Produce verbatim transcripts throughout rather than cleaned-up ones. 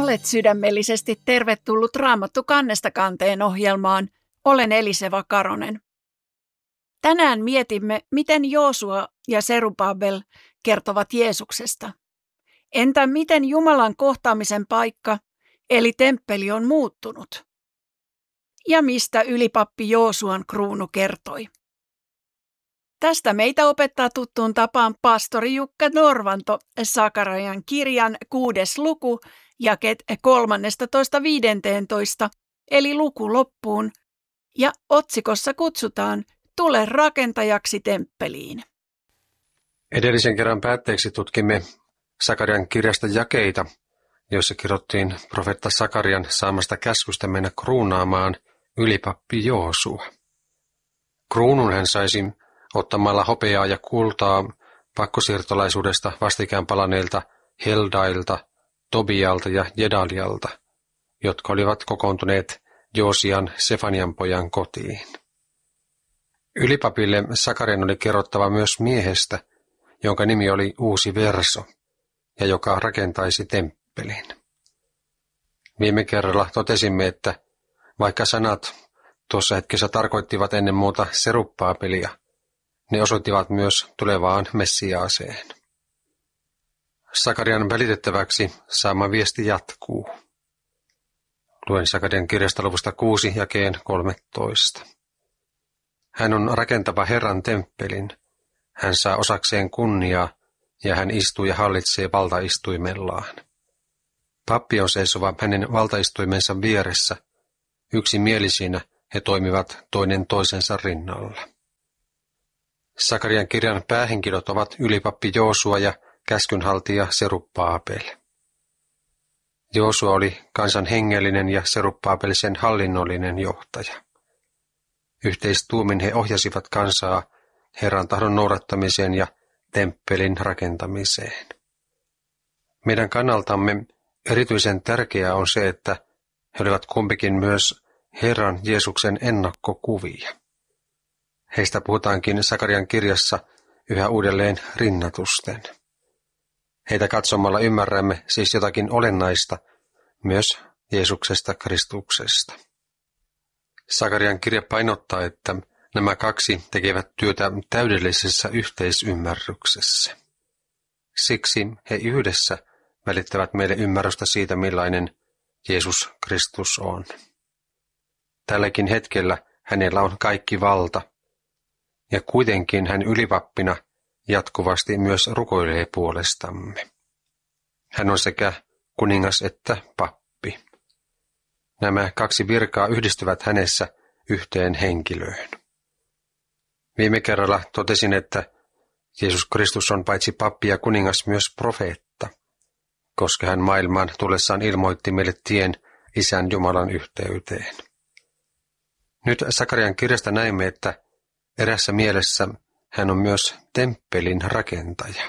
Olet sydämellisesti tervetullut Raamattu kannesta kanteen ohjelmaan. Olen Eliseva Karonen. Tänään mietimme, miten Joosua ja Serubabel kertovat Jeesuksesta. Entä miten Jumalan kohtaamisen paikka, eli temppeli, on muuttunut? Ja mistä ylipappi Joosuan kruunu kertoi? Tästä meitä opettaa tuttuun tapaan pastori Jukka Norvanto, Sakarian kirjan kuudes luku, jakeet kolmannestatoista viidenteentoista, eli luku loppuun, ja otsikossa kutsutaan Tule rakentajaksi temppeliin. Edellisen kerran päätteeksi tutkimme Sakarian kirjasta jakeita, joissa kirjoittiin profeetta Sakarian saamasta käskystä mennä kruunaamaan ylipappi Joosua. Kruunun hän saisi ottamalla hopeaa ja kultaa pakkosiirtolaisuudesta vastikään palaneilta Heldailta, Tobialta ja Jedalialta, jotka olivat kokoontuneet Joosian Sefanian pojan kotiin. Ylipapille Sakarian oli kerrottava myös miehestä, jonka nimi oli Uusi Verso, ja joka rakentaisi temppelin. Viime kerralla totesimme, että vaikka sanat tuossa hetkessä tarkoittivat ennen muuta Serubbabelia, ne osoittivat myös tulevaan Messiaaseen. Sakarian välitettäväksi saama viesti jatkuu. Luen Sakarian kirjasta luvusta kuusi jakeen kolmetoista. Hän on rakentava Herran temppelin. Hän saa osakseen kunniaa ja hän istuu ja hallitsee valtaistuimellaan. Pappi on seisova hänen valtaistuimensa vieressä. Yksimielisinä he toimivat toinen toisensa rinnalla. Sakarian kirjan päähenkilöt ovat ylipappi Joosua ja käskynhaltija Serubbabel. Joosua oli kansan hengellinen ja Serubbabel sen hallinnollinen johtaja. Yhteistuumin he ohjasivat kansaa Herran tahdon noudattamiseen ja temppelin rakentamiseen. Meidän kannaltamme erityisen tärkeää on se, että he olivat kumpikin myös Herran Jeesuksen ennakkokuvia. Heistä puhutaankin Sakarian kirjassa yhä uudelleen rinnatusten. Heitä katsomalla ymmärrämme siis jotakin olennaista myös Jeesuksesta Kristuksesta. Sakarian kirja painottaa, että nämä kaksi tekevät työtä täydellisessä yhteisymmärryksessä. Siksi he yhdessä välittävät meille ymmärrystä siitä, millainen Jeesus Kristus on. Tälläkin hetkellä hänellä on kaikki valta, ja kuitenkin hän ylipappina jatkuvasti myös rukoilee puolestamme. Hän on sekä kuningas että pappi. Nämä kaksi virkaa yhdistyvät hänessä yhteen henkilöön. Viime kerralla totesin, että Jeesus Kristus on paitsi pappi ja kuningas myös profeetta, koska hän maailmaan tullessaan ilmoitti meille tien Isän Jumalan yhteyteen. Nyt Sakarian kirjasta näemme, että erässä mielessä hän on myös temppelin rakentaja.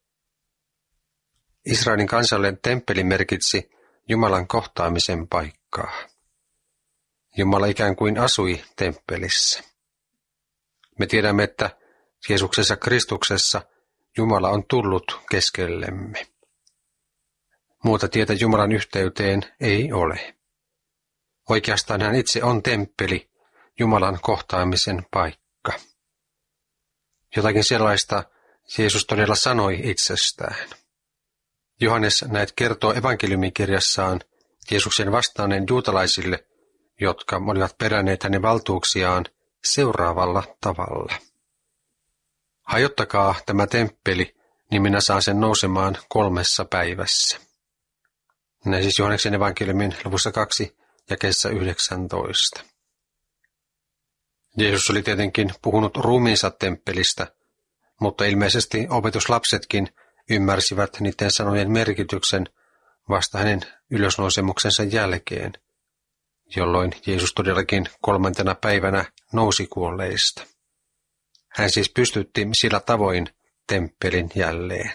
Israelin kansalle temppeli merkitsi Jumalan kohtaamisen paikkaa. Jumala ikään kuin asui temppelissä. Me tiedämme, että Jeesuksessa Kristuksessa Jumala on tullut keskellemme. Muuta tietä Jumalan yhteyteen ei ole. Oikeastaan hän itse on temppeli, Jumalan kohtaamisen paikka. Jotakin sellaista Jeesus todella sanoi itsestään. Johannes näet kertoo evankeliumikirjassaan Jeesuksen vastaaneen juutalaisille, jotka olivat peränneet hänen valtuuksiaan seuraavalla tavalla. Hajottakaa tämä temppeli, niin minä saan sen nousemaan kolmessa päivässä. Näin siis Johanneksen evankeliumin luvussa kaksi jakeessa yhdeksäntoista. Jeesus oli tietenkin puhunut ruumiinsa temppelistä, mutta ilmeisesti opetuslapsetkin ymmärsivät niiden sanojen merkityksen vasta hänen ylösnousemuksensa jälkeen, jolloin Jeesus todellakin kolmantena päivänä nousi kuolleista. Hän siis pystytti sillä tavoin temppelin jälleen.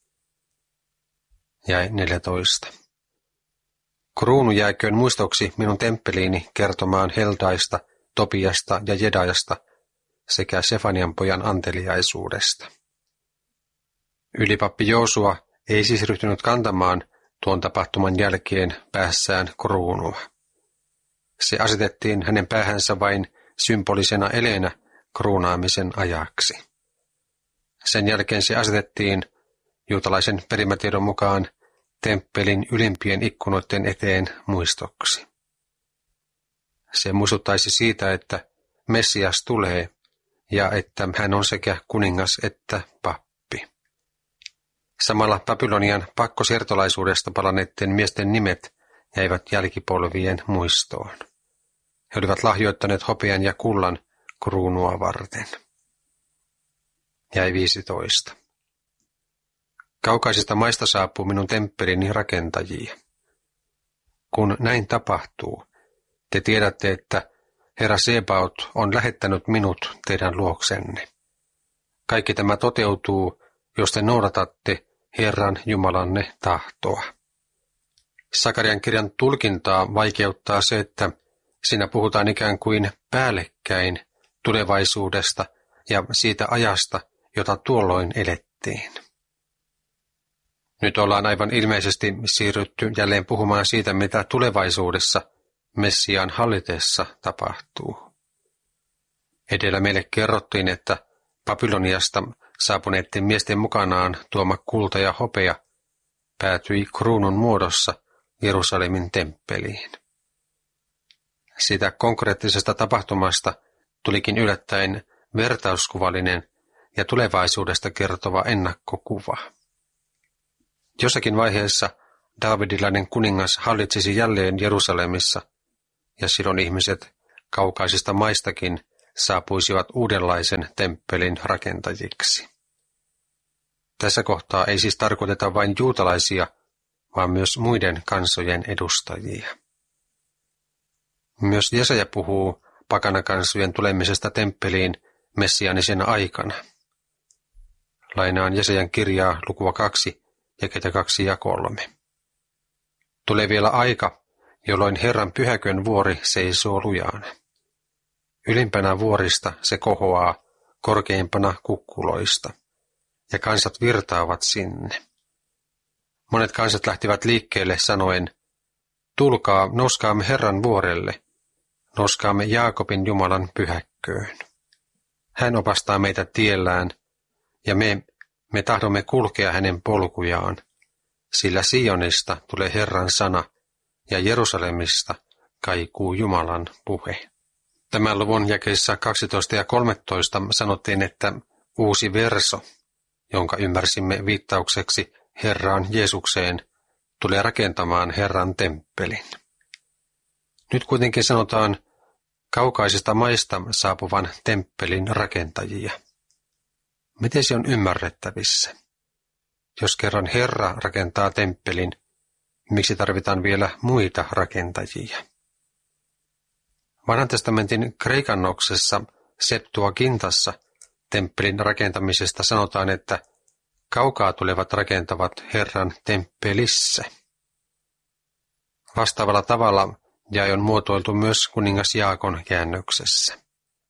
Jäi neljätoista. Kruunu jääköön muistoksi minun temppeliini kertomaan Heldaista, Tobiasta ja Jedajasta sekä Sefanian pojan anteliaisuudesta. Ylipappi Joosua ei siis ryhtynyt kantamaan tuon tapahtuman jälkeen päässään kruunua. Se asetettiin hänen päähänsä vain symbolisena eleenä kruunaamisen ajaksi. Sen jälkeen se asetettiin juutalaisen perimätiedon mukaan temppelin ylimpien ikkunoiden eteen muistoksi. Se muistuttaisi siitä, että Messias tulee ja että hän on sekä kuningas että pappi. Samalla Babylonian pakkosiirtolaisuudesta palanneiden miesten nimet jäivät jälkipolvien muistoon. He olivat lahjoittaneet hopean ja kullan kruunua varten. Jäi viisitoista. Kaukaisista maista saapuu minun temppelini rakentajia. Kun näin tapahtuu, te tiedätte, että Herra Sebaot on lähettänyt minut teidän luoksenne. Kaikki tämä toteutuu, jos te noudatatte Herran Jumalanne tahtoa. Sakarian kirjan tulkintaa vaikeuttaa se, että siinä puhutaan ikään kuin päällekkäin tulevaisuudesta ja siitä ajasta, jota tuolloin elettiin. Nyt ollaan aivan ilmeisesti siirrytty jälleen puhumaan siitä, mitä tulevaisuudessa Messiaan hallitessa tapahtuu. Edellä meille kerrottiin, että Babyloniasta saapuneiden miesten mukanaan tuoma kulta ja hopea päätyi kruunun muodossa Jerusalemin temppeliin. Siitä konkreettisesta tapahtumasta tulikin yllättäen vertauskuvallinen ja tulevaisuudesta kertova ennakkokuva. Jossakin vaiheessa Daavidilainen kuningas hallitsisi jälleen Jerusalemissa, ja silloin ihmiset kaukaisista maistakin saapuisivat uudenlaisen temppelin rakentajiksi. Tässä kohtaa ei siis tarkoiteta vain juutalaisia, vaan myös muiden kansojen edustajia. Myös Jesaja puhuu pakanakansojen tulemisesta temppeliin messiaanisena aikana. Lainaan Jesajan kirjaa lukua kaksi, jakeita kaksi ja kolme. Tulee vielä aika, jolloin Herran pyhäkön vuori seisoo lujaana. Ylimpänä vuorista se kohoaa korkeimpana kukkuloista, ja kansat virtaavat sinne. Monet kansat lähtivät liikkeelle sanoen, tulkaa, noskaamme Herran vuorelle, noskaamme Jaakobin Jumalan pyhäkköön. Hän opastaa meitä tiellään, ja me, me tahdomme kulkea hänen polkujaan, sillä Sionista tulee Herran sana, ja Jerusalemista kaikuu Jumalan puhe. Tämän luvun jakeissa kaksitoista ja kolmetoista sanottiin, että uusi verso, jonka ymmärsimme viittaukseksi Herraan Jeesukseen, tulee rakentamaan Herran temppelin. Nyt kuitenkin sanotaan kaukaisista maista saapuvan temppelin rakentajia. Miten se on ymmärrettävissä? Jos kerran Herra rakentaa temppelin, miksi tarvitaan vielä muita rakentajia? Vanhan testamentin kreikannoksessa Septuagintassa temppelin rakentamisesta sanotaan, että kaukaa tulevat rakentavat Herran temppelissä. Vastaavalla tavalla jae on muotoiltu myös kuningas Jaakon käännöksessä.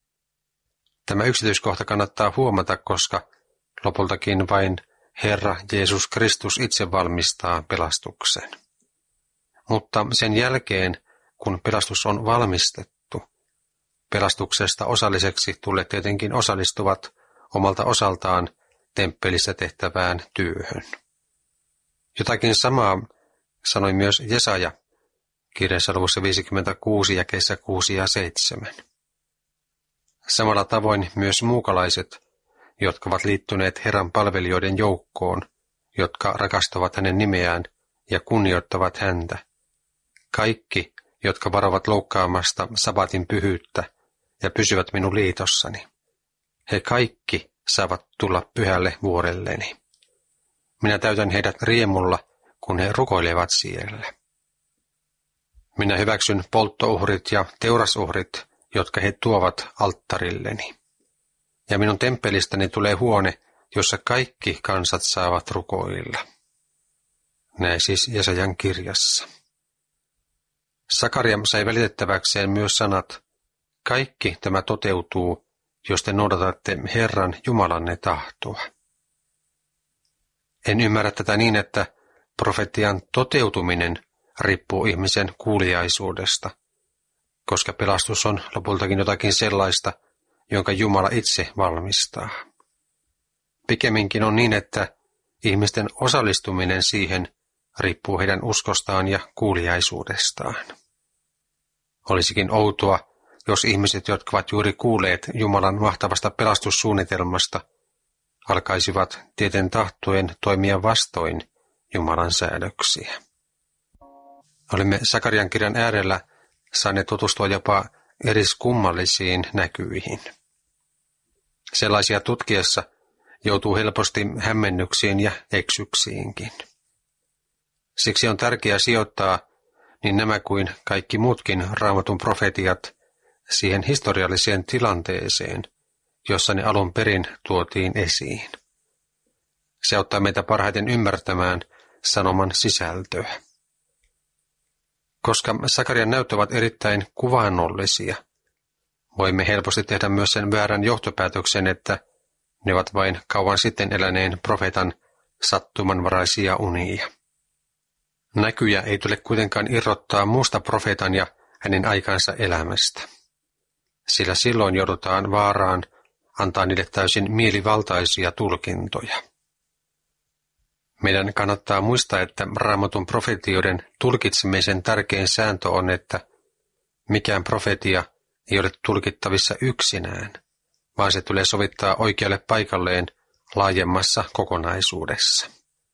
Tämä yksityiskohta kannattaa huomata, koska lopultakin vain Herra Jeesus Kristus itse valmistaa pelastuksen. Mutta sen jälkeen, kun pelastus on valmistettu, pelastuksesta osalliseksi tulleet tietenkin osallistuvat omalta osaltaan temppelissä tehtävään työhön. Jotakin samaa sanoi myös Jesaja kirjassa luvussa viisikymmentäkuusi jakeissa kuusi ja seitsemän. Samalla tavoin myös muukalaiset, jotka ovat liittyneet Herran palvelijoiden joukkoon, jotka rakastavat hänen nimeään ja kunnioittavat häntä. Kaikki, jotka varovat loukkaamasta sabatin pyhyyttä ja pysyvät minun liitossani. He kaikki saavat tulla pyhälle vuorelleni. Minä täytän heidät riemulla, kun he rukoilevat siellä. Minä hyväksyn polttouhrit ja teurasuhrit, jotka he tuovat alttarilleni. Ja minun temppelistäni tulee huone, jossa kaikki kansat saavat rukoilla. Näin siis Jesajan kirjassa. Sakaria sai välitettäväkseen myös sanat, kaikki tämä toteutuu, jos te noudatatte Herran Jumalanne tahtoa. En ymmärrä tätä niin, että profetian toteutuminen riippuu ihmisen kuuliaisuudesta, koska pelastus on lopultakin jotakin sellaista, jonka Jumala itse valmistaa. Pikemminkin on niin, että ihmisten osallistuminen siihen riippuu heidän uskostaan ja kuuliaisuudestaan. Olisikin outoa, jos ihmiset, jotka ovat juuri kuulleet Jumalan mahtavasta pelastussuunnitelmasta, alkaisivat tieten tahtoen toimia vastoin Jumalan säädöksiä. Olemme Sakarian kirjan äärellä saaneet tutustua jopa eriskummallisiin näkyihin. Sellaisia tutkiessa joutuu helposti hämmennyksiin ja eksyksiinkin. Siksi on tärkeää sijoittaa niin nämä kuin kaikki muutkin Raamatun profetiat siihen historialliseen tilanteeseen, jossa ne alun perin tuotiin esiin. Se auttaa meitä parhaiten ymmärtämään sanoman sisältöä. Koska Sakarian näytöt ovat erittäin kuvaannollisia, voimme helposti tehdä myös sen väärän johtopäätöksen, että ne ovat vain kauan sitten eläneen profeetan sattumanvaraisia unia. Näkyjä ei tule kuitenkaan irrottaa muusta profeetan ja hänen aikansa elämästä, sillä silloin joudutaan vaaraan antaa niille täysin mielivaltaisia tulkintoja. Meidän kannattaa muistaa, että Raamatun profetioiden tulkitsemisen tärkein sääntö on, että mikään profetia ei ole tulkittavissa yksinään, vaan se tulee sovittaa oikealle paikalleen laajemmassa kokonaisuudessa.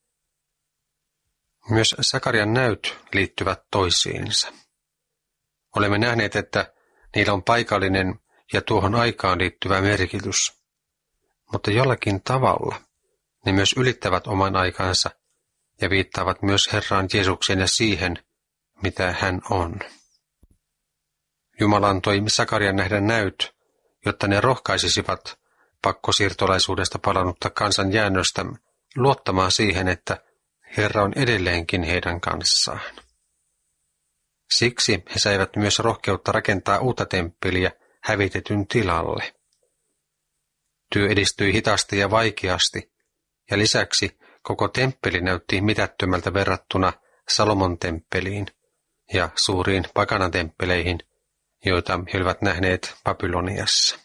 Myös Sakarian näyt liittyvät toisiinsa. Olemme nähneet, että niillä on paikallinen ja tuohon aikaan liittyvä merkitys, mutta jollakin tavalla ne myös ylittävät oman aikansa ja viittaavat myös Herraan Jeesuksen ja siihen, mitä hän on. Jumala antoi Sakarian nähdä näyt, jotta ne rohkaisisivat pakkosiirtolaisuudesta palannutta kansan jäännöstä luottamaan siihen, että Herra on edelleenkin heidän kanssaan. Siksi he saivat myös rohkeutta rakentaa uutta temppeliä hävitetyn tilalle. Työ edistyi hitaasti ja vaikeasti, ja lisäksi koko temppeli näytti mitättömältä verrattuna Salomon temppeliin ja suuriin pakanatemppeleihin, joita he olivat nähneet Babyloniassa.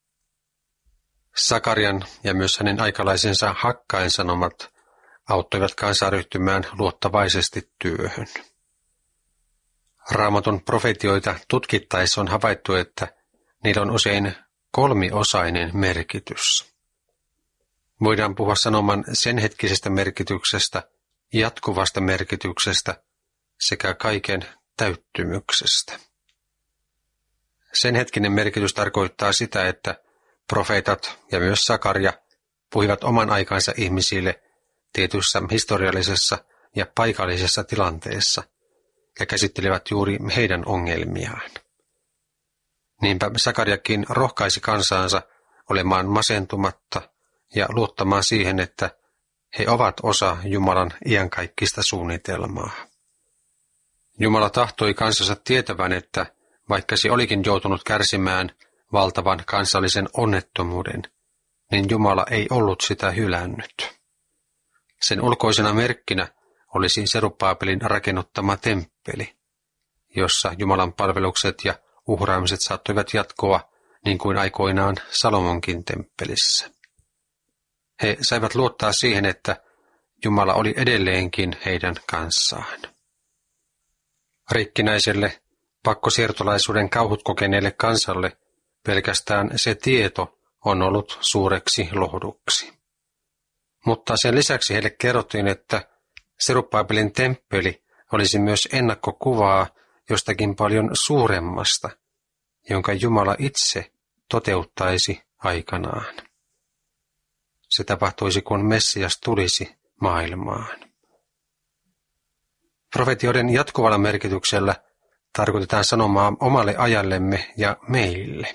Sakarian ja myös hänen aikalaisensa Hakkain sanomat auttoivat kansaa ryhtymään luottavaisesti työhön. Raamatun profetioita tutkittaessa on havaittu, että niillä on usein kolmiosainen merkitys. Voidaan puhua sanoman sen hetkisestä merkityksestä, jatkuvasta merkityksestä sekä kaiken täyttymyksestä. Sen hetkinen merkitys tarkoittaa sitä, että profeetat ja myös Sakaria puhuivat oman aikansa ihmisille tietyssä historiallisessa ja paikallisessa tilanteessa ja käsittelivät juuri heidän ongelmiaan. Niinpä Sakariakin rohkaisi kansaansa olemaan masentumatta ja luottamaan siihen, että he ovat osa Jumalan iankaikkista suunnitelmaa. Jumala tahtoi kansansa tietävän, että vaikka se olikin joutunut kärsimään valtavan kansallisen onnettomuuden, niin Jumala ei ollut sitä hylännyt. Sen ulkoisena merkkinä olisi Serubbabelin rakennuttama temppeli, jossa Jumalan palvelukset ja uhraamiset saattoivat jatkoa niin kuin aikoinaan Salomonkin temppelissä. He saivat luottaa siihen, että Jumala oli edelleenkin heidän kanssaan. Rikkinäiselle, pakkosiirtolaisuuden kauhut kokeneelle kansalle pelkästään se tieto on ollut suureksi lohduksi. Mutta sen lisäksi heille kerrottiin, että Serubbabelin temppeli olisi myös ennakkokuvaa jostakin paljon suuremmasta, jonka Jumala itse toteuttaisi aikanaan. Se tapahtuisi, kun Messias tulisi maailmaan. Profetioiden jatkuvalla merkityksellä tarkoitetaan sanomaa omalle ajallemme ja meille.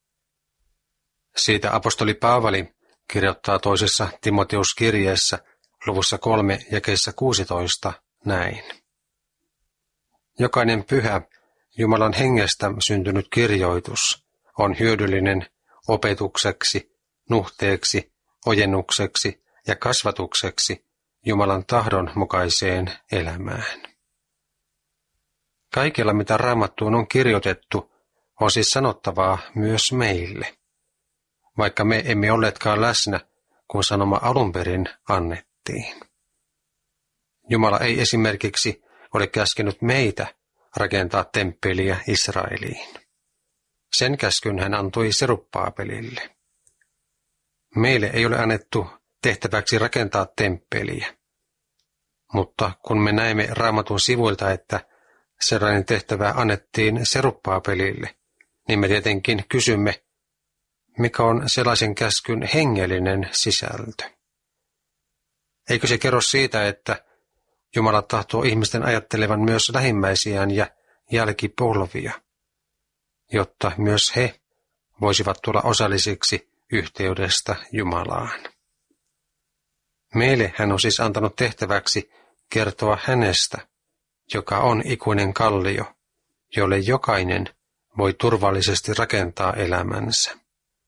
Siitä apostoli Paavali kirjoittaa toisessa Timoteus-kirjeessä luvussa kolme jakeessa kuusitoista näin. Jokainen pyhä Jumalan hengestä syntynyt kirjoitus on hyödyllinen opetukseksi, nuhteeksi, ojennukseksi ja kasvatukseksi Jumalan tahdon mukaiseen elämään. Kaikella, mitä Raamattuun on kirjoitettu, on siis sanottavaa myös meille, vaikka me emme olleetkaan läsnä, kun sanoma alun perin annettiin. Jumala ei esimerkiksi ole käskenyt meitä rakentaa temppeliä Israeliin. Sen käskyn hän antoi Serubbaabelille. Meille ei ole annettu tehtäväksi rakentaa temppeliä, mutta kun me näemme Raamatun sivuilta, että sellainen tehtävä annettiin Serubbaabelille, niin me tietenkin kysymme, mikä on sellaisen käskyn hengellinen sisältö. Eikö se kerro siitä, että Jumala tahtoo ihmisten ajattelevan myös lähimmäisiään ja jälkipolvia, jotta myös he voisivat tulla osallisiksi yhteydestä Jumalaan. Meille hän on siis antanut tehtäväksi kertoa hänestä, joka on ikuinen kallio, jolle jokainen voi turvallisesti rakentaa elämänsä.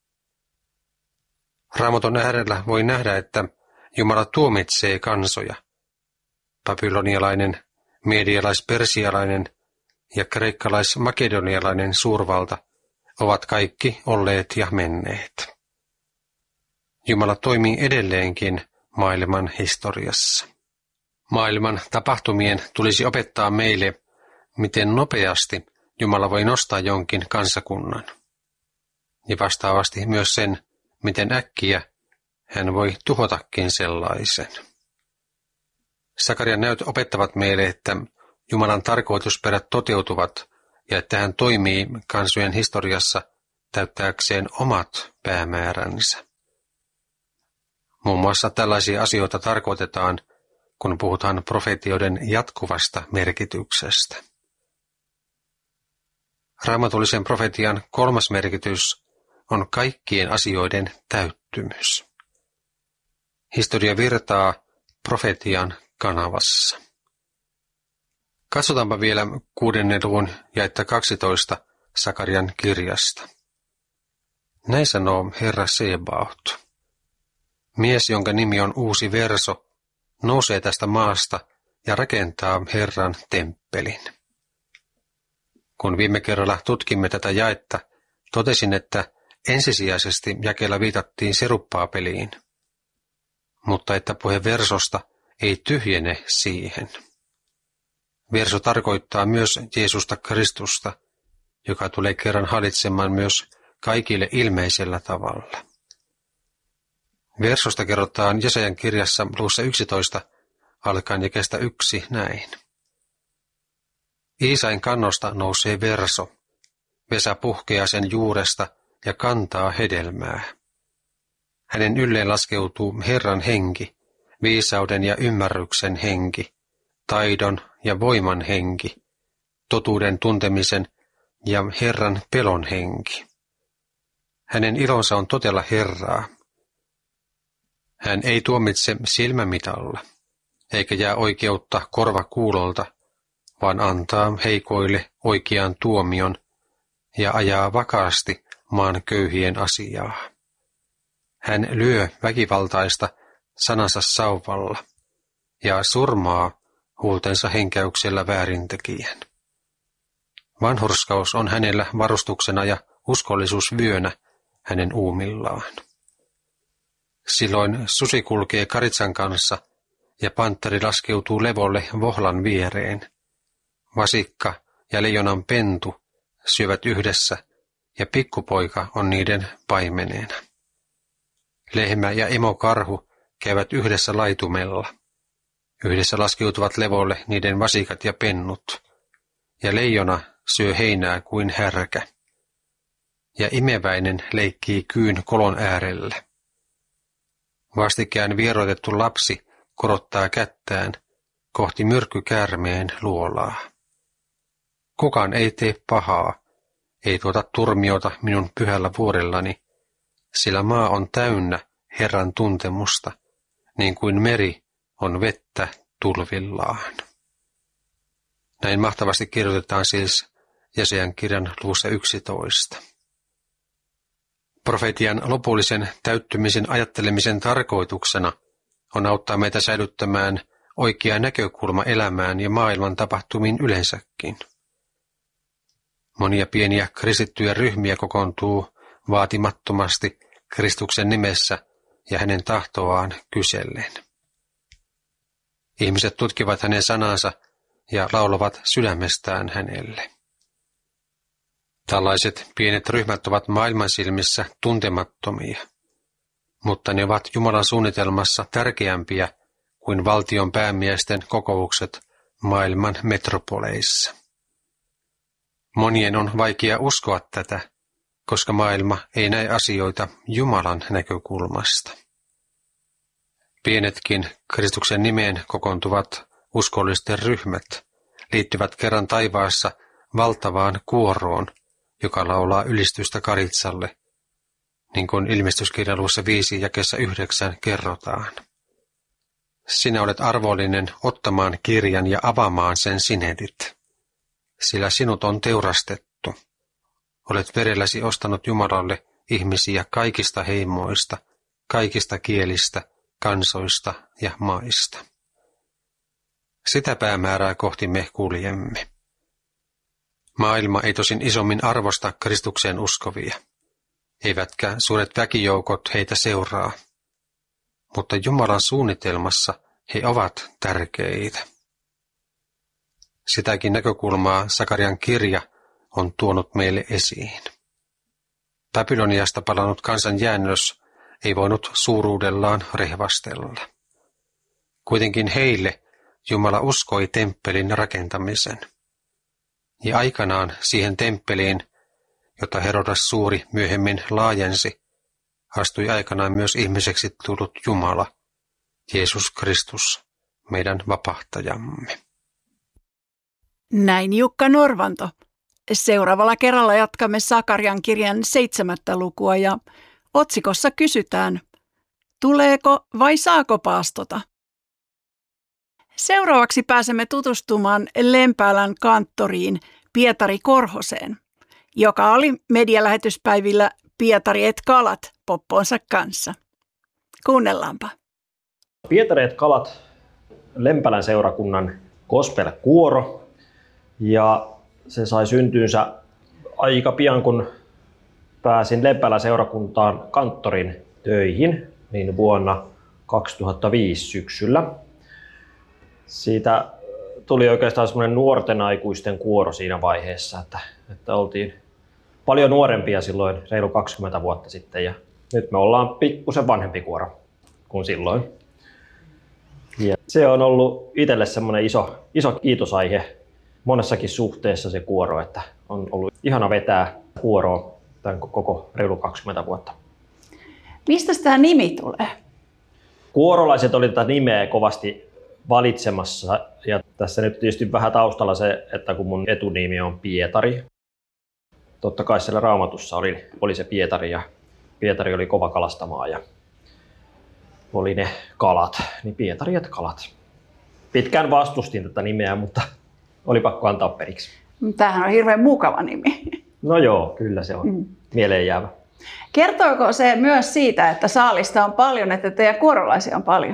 Raamatun äärellä voi nähdä, että Jumala tuomitsee kansoja. Babylonialainen, medialais-persialainen ja kreikkalais-makedonialainen suurvalta ovat kaikki olleet ja menneet. Jumala toimii edelleenkin maailman historiassa. Maailman tapahtumien tulisi opettaa meille, miten nopeasti Jumala voi nostaa jonkin kansakunnan. Ja vastaavasti myös sen, miten äkkiä hän voi tuhotakin sellaisen. Sakarian näyt opettavat meille, että Jumalan tarkoitusperät toteutuvat ja että hän toimii kansojen historiassa täyttääkseen omat päämääränsä. Muun muassa tällaisia asioita tarkoitetaan, kun puhutaan profetioiden jatkuvasta merkityksestä. Raamatullisen profetian kolmas merkitys on kaikkien asioiden täyttymys. Historia virtaa profetian kanavassa. Katsotaanpa vielä kuudennen luvun jaetta kaksitoista Sakarian kirjasta. Näin sanoo Herra Sebaot. Mies, jonka nimi on Uusi Verso, nousee tästä maasta ja rakentaa Herran temppelin. Kun viime kerralla tutkimme tätä jaetta, totesin, että ensisijaisesti jakeella viitattiin Serubbaabeliin, mutta että puhe versosta ei tyhjene siihen. Verso tarkoittaa myös Jeesusta Kristusta, joka tulee kerran hallitsemaan myös kaikille ilmeisellä tavalla. Versosta kerrotaan Jesajan kirjassa luvussa yksitoista alkaen jakeesta yksi näin. Iisain kannosta nousee verso. Vesa puhkeaa sen juuresta ja kantaa hedelmää. Hänen ylleen laskeutuu Herran henki, viisauden ja ymmärryksen henki, taidon ja voiman henki, totuuden tuntemisen ja Herran pelon henki. Hänen ilonsa on totella Herraa. Hän ei tuomitse silmämitalla, eikä jää oikeutta korvakuulolta, vaan antaa heikoille oikean tuomion ja ajaa vakaasti maan köyhien asiaa. Hän lyö väkivaltaista sanansa sauvalla ja surmaa huultensa henkäyksellä väärintekijän. Vanhurskaus on hänellä varustuksena ja uskollisuus vyönä hänen uumillaan. Silloin susi kulkee karitsan kanssa ja pantteri laskeutuu levolle vohlan viereen. Vasikka ja leijonan pentu syövät yhdessä ja pikkupoika on niiden paimeneena. Lehmä ja emokarhu käyvät yhdessä laitumella. Yhdessä laskeutuvat levolle niiden vasikat ja pennut, ja leijona syö heinää kuin härkä. Ja imeväinen leikkii kyyn kolon äärellä. Vastikään vieroitettu lapsi korottaa kättään kohti myrkkykäärmeen luolaa. Kukaan ei tee pahaa, ei tuota turmiota minun pyhällä vuorellani, sillä maa on täynnä Herran tuntemusta, niin kuin meri on vettä tulvillaan. Näin mahtavasti kirjoitetaan siis Jesajan kirjan luvussa yksitoista. Profetian lopullisen täyttymisen ajattelemisen tarkoituksena on auttaa meitä säilyttämään oikea näkökulma elämään ja maailman tapahtumiin yleensäkin. Monia pieniä kristittyjä ryhmiä kokoontuu vaatimattomasti Kristuksen nimessä ja hänen tahtoaan kysellen. Ihmiset tutkivat hänen sanansa ja laulavat sydämestään hänelle. Tällaiset pienet ryhmät ovat maailman silmissä tuntemattomia, mutta ne ovat Jumalan suunnitelmassa tärkeämpiä kuin valtion päämiesten kokoukset maailman metropoleissa. Monien on vaikea uskoa tätä, koska maailma ei näe asioita Jumalan näkökulmasta. Pienetkin Kristuksen nimeen kokoontuvat uskollisten ryhmät liittyvät kerran taivaassa valtavaan kuoroon, joka laulaa ylistystä Karitsalle, niin kuin ilmestyskirjan luvussa viisi jakeessa yhdeksän kerrotaan. Sinä olet arvollinen ottamaan kirjan ja avaamaan sen sinetit, sillä sinut on teurastettu. Olet verelläsi ostanut Jumalalle ihmisiä kaikista heimoista, kaikista kielistä, kansoista ja maista. Sitä päämäärää kohti me kuljemme. Maailma ei tosin isommin arvosta Kristukseen uskovia, eivätkä suuret väkijoukot heitä seuraa, mutta Jumalan suunnitelmassa he ovat tärkeitä. Sitäkin näkökulmaa Sakarian kirja on tuonut meille esiin. Babyloniasta palannut kansan jäännös ei voinut suuruudellaan rehvastella. Kuitenkin heille Jumala uskoi temppelin rakentamisen. Ja aikanaan siihen temppeliin, jota Herodas Suuri myöhemmin laajensi, astui aikanaan myös ihmiseksi tullut Jumala, Jeesus Kristus, meidän vapahtajamme. Näin Jukka Norvanto. Seuraavalla kerralla jatkamme Sakarian kirjan seitsemättä lukua ja otsikossa kysytään, tuleeko vai saako paastota? Seuraavaksi pääsemme tutustumaan Lempäälän kanttoriin Pietari Korhoseen, joka oli medialähetyspäivillä Pietari et kalat popponsa kanssa. Kuunnellaanpa. Pietari et kalat, Lempälän seurakunnan gospel-kuoro, ja se sai syntynsä aika pian, kun pääsin Lempälän seurakuntaan kanttorin töihin, niin vuonna kaksituhattaviisi syksyllä. Siitä tuli oikeastaan semmoinen nuorten aikuisten kuoro siinä vaiheessa, että, että oltiin paljon nuorempia silloin reilu kaksikymmentä vuotta sitten ja nyt me ollaan pikkusen vanhempi kuoro kuin silloin. Ja se on ollut itselle semmoinen iso, iso kiitosaihe monessakin suhteessa se kuoro, että on ollut ihana vetää kuoroa tämän koko reilu kaksikymmentä vuotta. Mistä tämä nimi tulee? Kuorolaiset oli tätä nimeä kovasti valitsemassa ja tässä nyt tietysti vähän taustalla se, että kun mun etunimi on Pietari. Totta kai siellä Raamatussa oli, oli se Pietari ja Pietari oli kova kalastamaa ja oli ne kalat, niin Pietari et kalat. Pitkään vastustin tätä nimeä, mutta oli pakko antaa periksi. Tämähän on hirveän mukava nimi. No joo, kyllä se on mm. mieleen jäävä. Kertooko se myös siitä, että saalista on paljon, että teidän kuorolaisia on paljon?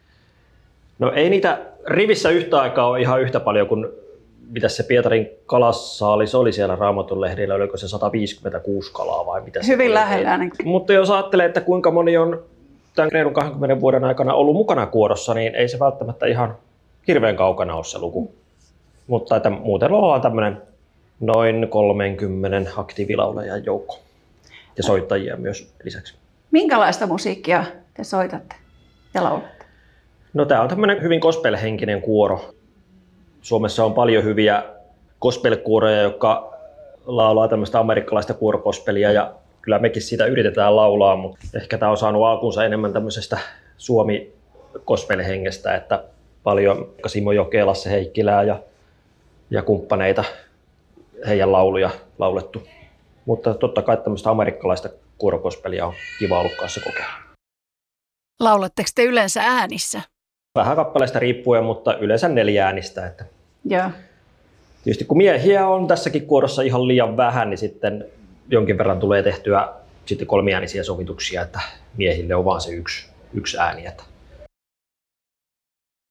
No ei niitä rivissä yhtä aikaa ole ihan yhtä paljon kuin mitä se Pietarin kalassaalis oli siellä Raamatun lehdillä, oliko se sata viisikymmentäkuusi kalaa vai mitä se Hyvin lähellä ainakin. Mutta jos ajattelee, että kuinka moni on tämän reilun kaksikymmentä vuoden aikana ollut mukana kuorossa, niin ei se välttämättä ihan hirveän kaukana ole se luku. Mutta että muuten ollaan tämmöinen noin kolmekymmentä aktiivilaulajan joukko ja soittajia myös lisäksi. Minkälaista musiikkia te soitatte ja laulatte? No tämä on tämmöinen hyvin gospel-henkinen kuoro. Suomessa on paljon hyviä gospel-kuoroja, jotka laulaa tämmöistä amerikkalaista kuorokospelia ja kyllä mekin siitä yritetään laulaa, mutta ehkä tämä on saanut alkunsa enemmän tämmöisestä suomi-gospel-hengestä, että paljon Simo Jokela, Lasse Heikkilää ja, ja kumppaneita, heidän lauluja laulettu. Mutta totta kai tämmöistä amerikkalaista kuorokospelia on kiva ollut kanssa kokeilla. Laulatteko te yleensä äänissä? Vähän kappaleista riippuen, mutta yleensä neljä äänistä. Että Joo. Tietysti kun miehiä on tässäkin kuorossa ihan liian vähän, niin sitten jonkin verran tulee tehtyä sitten kolmiäänisiä sovituksia, että miehille on vaan se yksi, yksi ääni. Että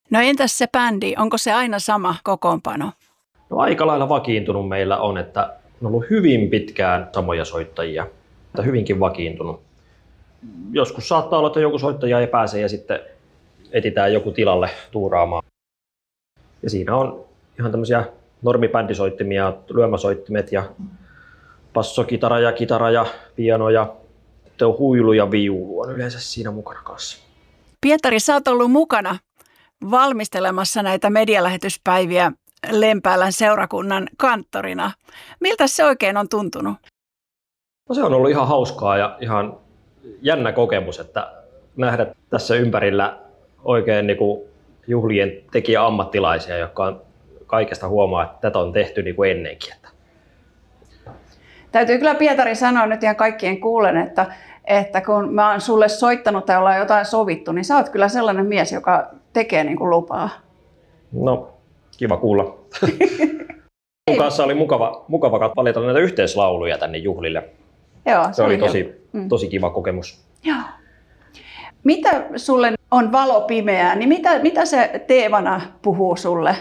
No entäs se bändi, onko se aina sama kokoonpano? No aika lailla vakiintunut meillä on, että on ollut hyvin pitkään samoja soittajia, että hyvinkin vakiintunut. Joskus saattaa olla, että joku soittaja ei pääse ja sitten etsitään joku tilalle tuuraamaan. Ja siinä on ihan tämmöisiä normibändisoittimia, lyömäsoittimet ja bassokitara ja kitara ja piano ja huilu ja viulu on yleensä siinä mukana kanssa. Pietari, sä oot ollut mukana valmistelemassa näitä medialähetyspäiviä Lempäälän seurakunnan kanttorina. Miltä se oikein on tuntunut? No se on ollut ihan hauskaa ja ihan jännä kokemus, että nähdä tässä ympärillä oikein niin kuin juhlien tekijä ammattilaisia, jotka on kaikesta huomaa, että tätä on tehty niin kuin ennenkin. Täytyy kyllä Pietari sanoa nyt ihan kaikkien kuulen, että, että kun mä oon sulle soittanut tai ollaan jotain sovittu, niin sä oot kyllä sellainen mies, joka tekee niin kuin lupaa. No, kiva kuulla. Mun kanssa oli mukava, mukava valita näitä yhteislauluja tänne juhlille. Joo, se, se oli oli tosi, mm. tosi kiva kokemus. Joo. Mitä sulle on valo pimeää, niin mitä, mitä se teemana puhuu sulle?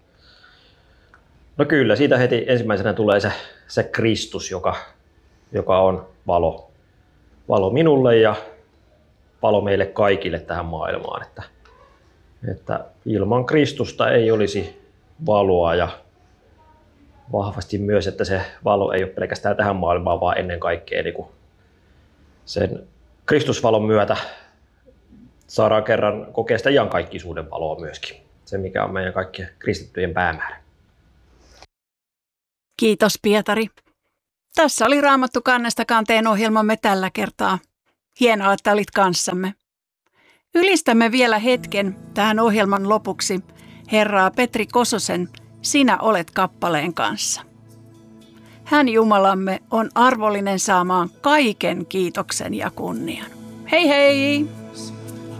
No kyllä, siitä heti ensimmäisenä tulee se, se Kristus, joka, joka on valo. Valo minulle ja valo meille kaikille tähän maailmaan. Että, että ilman Kristusta ei olisi valoa ja vahvasti myös, että se valo ei ole pelkästään tähän maailmaan, vaan ennen kaikkea niin kuin sen Kristusvalon myötä saadaan kerran kokea sitä iankaikkisuuden valoa myöskin. Se, mikä on meidän kaikkien kristittyjen päämäärä. Kiitos Pietari. Tässä oli Raamattu kannesta kanteen ohjelmamme tällä kertaa. Hienoa, että olit kanssamme. Ylistämme vielä hetken tähän ohjelman lopuksi Herraa Petri Kososen Sinä olet kappaleen kanssa. Hän Jumalamme on arvollinen saamaan kaiken kiitoksen ja kunnian. Hei hei!